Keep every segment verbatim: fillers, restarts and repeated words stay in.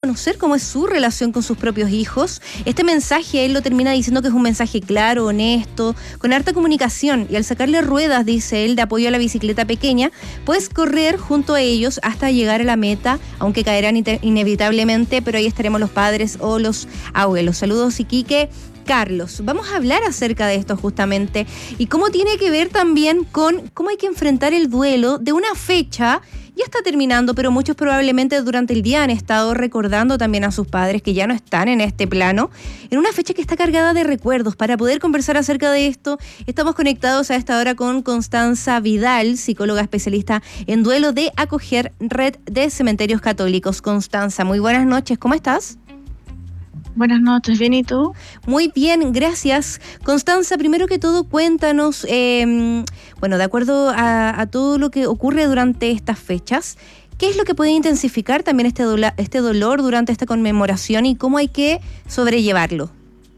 conocer cómo es su relación con sus propios hijos. Este mensaje, él lo termina diciendo que es un mensaje claro, honesto, con harta comunicación, y al sacarle ruedas, dice él, de apoyo a la bicicleta pequeña, puedes correr junto a ellos hasta llegar a la meta, aunque caerán inevitablemente, pero ahí estaremos los padres o los abuelos. Saludos, Iquique. Carlos, vamos a hablar acerca de esto justamente y cómo tiene que ver también con cómo hay que enfrentar el duelo de una fecha. Ya está terminando, pero muchos probablemente durante el día han estado recordando también a sus padres que ya no están en este plano, en una fecha que está cargada de recuerdos. Para poder conversar acerca de esto, estamos conectados a esta hora con Constanza Vidal, psicóloga especialista en duelo de Acoger, Red de Cementerios Católicos. Constanza, muy buenas noches, ¿cómo estás? Buenas noches, ¿bien y tú? Muy bien, gracias. Constanza, primero que todo, cuéntanos, eh, bueno, de acuerdo a, a todo lo que ocurre durante estas fechas, ¿qué es lo que puede intensificar también este, dola, este dolor durante esta conmemoración y cómo hay que sobrellevarlo?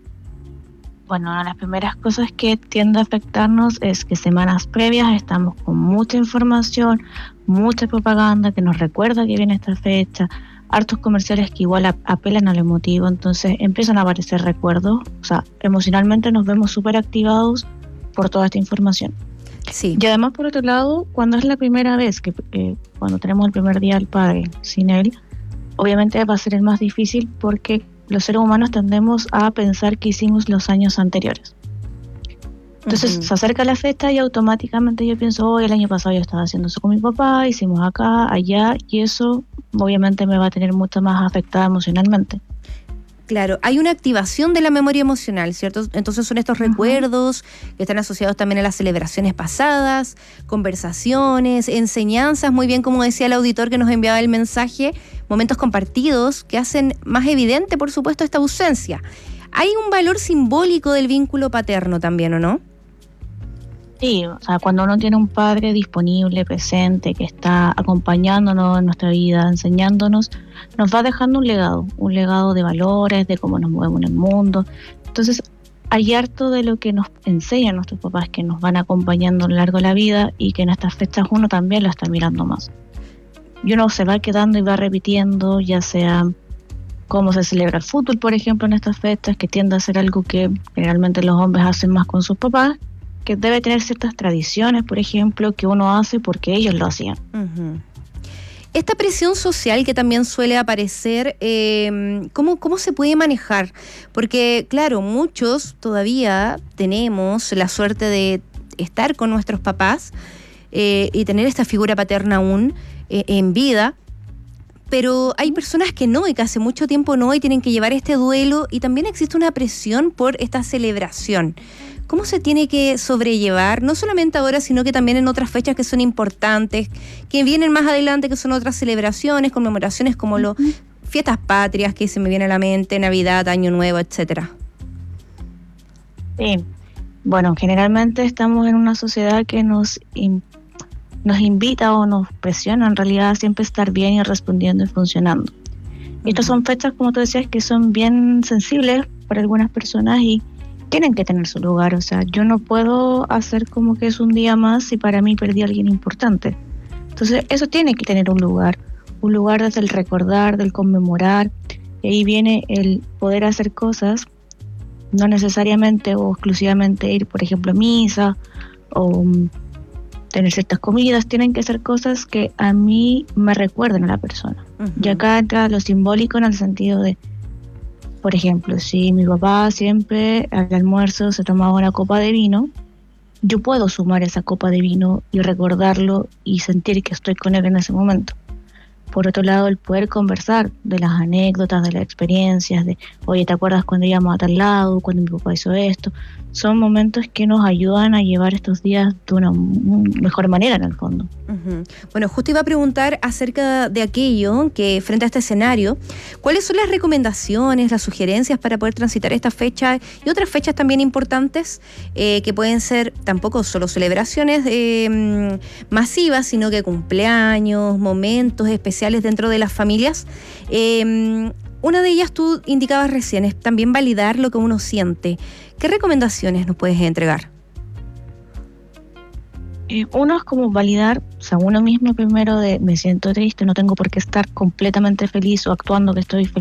Bueno, una de las primeras cosas que tiende a afectarnos es que semanas previas estamos con mucha información, mucha propaganda que nos recuerda que viene esta fecha, hartos comerciales que igual ap- apelan al emotivo, entonces empiezan a aparecer recuerdos, o sea, emocionalmente nos vemos súper activados por toda esta información. Sí. Y además, por otro lado, cuando es la primera vez, que eh, cuando tenemos el primer día al padre sin él, obviamente va a ser el más difícil porque los seres humanos tendemos a pensar que hicimos los años anteriores. Entonces uh-huh. se acerca la fecha y automáticamente yo pienso, oh, el año pasado yo estaba haciendo eso con mi papá, hicimos acá, allá, y eso obviamente me va a tener mucho más afectada emocionalmente. Claro, hay una activación de la memoria emocional, ¿cierto? Entonces son estos uh-huh. recuerdos que están asociados también a las celebraciones pasadas, conversaciones, enseñanzas, muy bien como decía el auditor que nos enviaba el mensaje, momentos compartidos que hacen más evidente, por supuesto, esta ausencia. Hay un valor simbólico del vínculo paterno también, ¿o no? Sí, o sea, cuando uno tiene un padre disponible, presente, que está acompañándonos en nuestra vida, enseñándonos, nos va dejando un legado, un legado de valores, de cómo nos movemos en el mundo. Entonces, hay harto de lo que nos enseñan nuestros papás que nos van acompañando a lo largo de la vida y que en estas fechas uno también lo está mirando más. Y uno se va quedando y va repitiendo, ya sea cómo se celebra el fútbol, por ejemplo, en estas fechas, que tiende a ser algo que generalmente los hombres hacen más con sus papás, que debe tener ciertas tradiciones, por ejemplo, que uno hace porque ellos lo hacían. Uh-huh. Esta presión social que también suele aparecer, eh, ¿cómo, ¿cómo se puede manejar? Porque, claro, muchos todavía tenemos la suerte de estar con nuestros papás eh, y tener esta figura paterna aún eh, en vida, pero hay personas que no y que hace mucho tiempo no y tienen que llevar este duelo y también existe una presión por esta celebración. ¿Cómo se tiene que sobrellevar? No solamente ahora, sino que también en otras fechas que son importantes, que vienen más adelante, que son otras celebraciones, conmemoraciones como las uh-huh. fiestas patrias, que se me viene a la mente, Navidad, Año Nuevo, etcétera. Sí, bueno, generalmente estamos en una sociedad que nos, in, nos invita o nos presiona en realidad a siempre estar bien y respondiendo y funcionando. Uh-huh. Estas son fechas, como tú decías, que son bien sensibles para algunas personas y tienen que tener su lugar, o sea, yo no puedo hacer como que es un día más si para mí perdí a alguien importante. Entonces, eso tiene que tener un lugar, un lugar desde el recordar, del conmemorar, y ahí viene el poder hacer cosas, no necesariamente o exclusivamente ir, por ejemplo, a misa, o um, tener ciertas comidas, tienen que ser cosas que a mí me recuerden a la persona. Uh-huh. Y acá entra lo simbólico en el sentido de, por ejemplo, si mi papá siempre al almuerzo se tomaba una copa de vino, yo puedo sumar esa copa de vino y recordarlo y sentir que estoy con él en ese momento. Por otro lado, el poder conversar de las anécdotas, de las experiencias, de, oye, ¿te acuerdas cuando íbamos a tal lado, cuando mi papá hizo esto? Son momentos que nos ayudan a llevar estos días de una mejor manera en el fondo. Uh-huh. Bueno, justo iba a preguntar acerca de aquello que frente a este escenario, ¿cuáles son las recomendaciones, las sugerencias para poder transitar esta fecha y otras fechas también importantes eh, que pueden ser tampoco solo celebraciones eh, masivas, sino que cumpleaños, momentos especiales dentro de las familias? Eh, Una de ellas tú indicabas recién, es también validar lo que uno siente. ¿Qué recomendaciones nos puedes entregar? Eh, uno es como validar, o sea, uno mismo primero de me siento triste, no tengo por qué estar completamente feliz o actuando que estoy feliz.